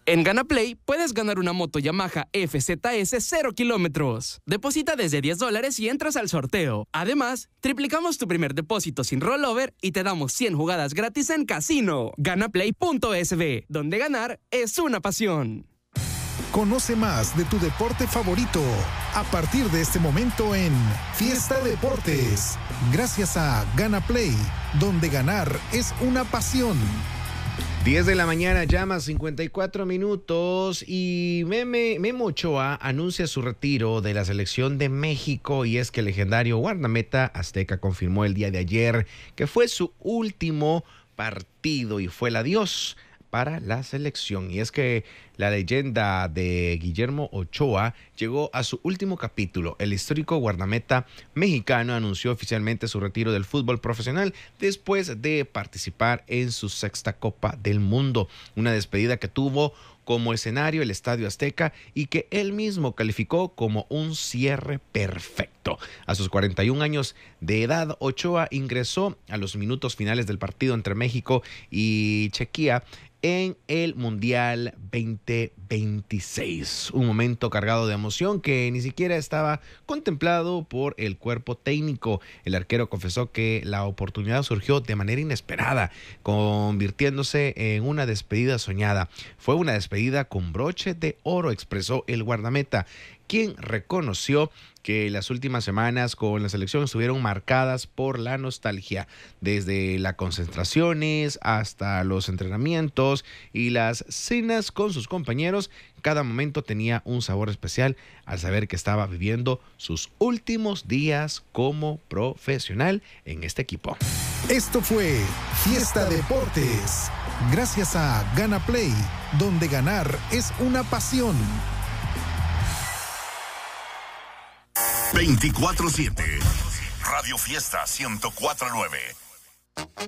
En GanaPlay puedes ganar una moto Yamaha FZS 0 kilómetros. Deposita desde $10 y entras al sorteo. Además, triplicamos tu primer depósito sin rollover y te damos 100 jugadas gratis en casino. GanaPlay.sb, donde ganar es una pasión. Conoce más de tu deporte favorito a partir de este momento en Fiesta Deportes. Gracias a GanaPlay, donde ganar es una pasión. 10 de la mañana, llama 54 minutos y Memo Ochoa anuncia su retiro de la selección de México, y es que el legendario guardameta azteca confirmó el día de ayer que fue su último partido y fue el adiós para la selección. Y es que la leyenda de Guillermo Ochoa llegó a su último capítulo. El histórico guardameta mexicano anunció oficialmente su retiro del fútbol profesional después de participar en su 6ª Copa del Mundo. Una despedida que tuvo como escenario el Estadio Azteca y que él mismo calificó como un cierre perfecto. A sus 41 años de edad, Ochoa ingresó a los minutos finales del partido entre México y Chequia en el Mundial 2026. Un momento cargado de emoción que ni siquiera estaba contemplado por el cuerpo técnico. El arquero confesó que la oportunidad surgió de manera inesperada, convirtiéndose en una despedida soñada. Fue una despedida con broche de oro, expresó el guardameta, quien reconoció que las últimas semanas con la selección estuvieron marcadas por la nostalgia, desde las concentraciones hasta los entrenamientos y las cenas con sus compañeros. Cada momento tenía un sabor especial al saber que estaba viviendo sus últimos días como profesional en este equipo. Esto fue Fiesta Deportes, gracias a GanaPlay, donde ganar es una pasión. 24/7 Radio Fiesta 104.9.